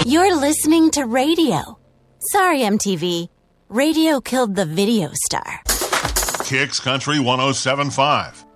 You're listening to radio. Sorry, MTV. Radio killed the video star. Kicks Country 107.5.